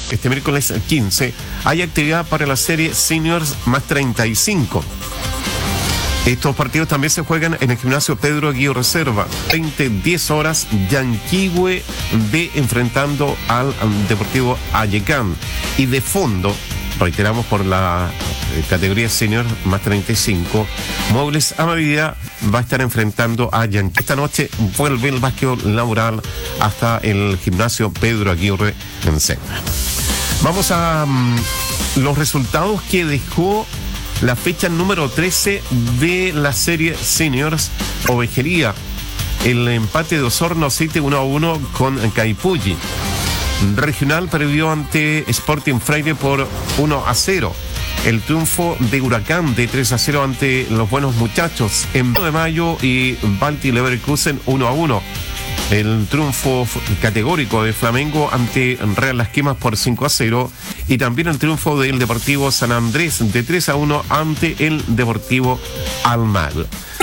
este miércoles 15, hay actividad para la serie Seniors más 35. Estos partidos también se juegan en el gimnasio Pedro Aguirre Reserva. 10 horas, Yanquihue B enfrentando al Deportivo Ayecán. Y de fondo, reiteramos por la categoría senior más 35, Móviles Amabilidad va a estar enfrentando a Yanquihue. Esta noche vuelve el básquetbol laboral hasta el gimnasio Pedro Aguirre en Sena. Vamos a los resultados que dejó la fecha número 13 de la serie Seniors Ovejería. El empate de Osorno City 1-1 con Caipulli. Regional perdió ante Sporting Freire por 1-0. El triunfo de Huracán de 3-0 ante los Buenos Muchachos en 9 de mayo y Balti Leverkusen 1-1. El triunfo categórico de Flamengo ante Real Las Quemas por 5-0 y también el triunfo del Deportivo San Andrés de 3-1 ante el Deportivo Almagro.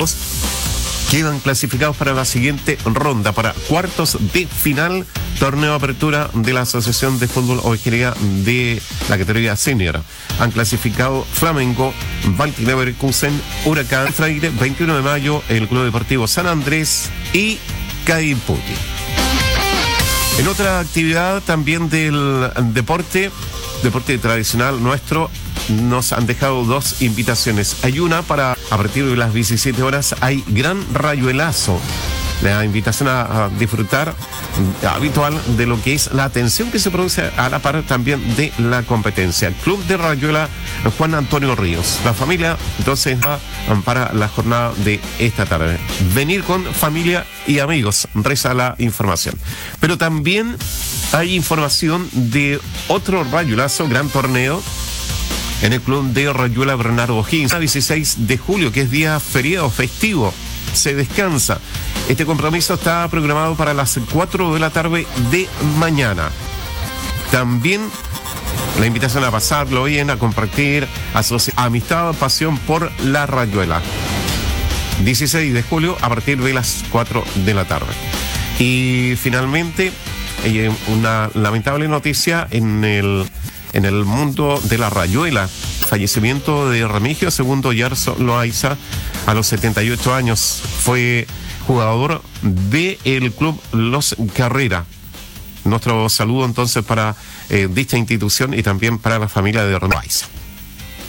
Quedan clasificados para la siguiente ronda, para cuartos de final, torneo de apertura de la Asociación de Fútbol Ovejería de la categoría senior. Han clasificado Flamengo, Balti Leverkusen, Huracán Freire, 21 de mayo, el Club Deportivo San Andrés y Caipulli. En otra actividad también del deporte tradicional nuestro, nos han dejado dos invitaciones. Hay una para, a partir de las 17 horas, hay gran rayuelazo. La invitación a disfrutar habitual de lo que es la atención que se produce a la par también de la competencia. Club de Rayuela Juan Antonio Ríos. La familia entonces va para la jornada de esta tarde. Venir con familia y amigos, reza la información. Pero también hay información de otro rayuelazo, gran torneo en el Club de Rayuela Bernardo O'Higgins. El 16 de julio, que es día feriado festivo, se descansa. Este compromiso está programado para las 4 de la tarde de mañana. También la invitación a pasarlo bien, a compartir, amistad, pasión por la rayuela. 16 de julio a partir de las 4 de la tarde. Y finalmente, una lamentable noticia en el mundo de la rayuela. Fallecimiento de Remigio Segundo Yarzo Loaiza a los 78 años. Fue jugador del club Los Carrera. Nuestro saludo entonces para dicha institución y también para la familia de Loaiza.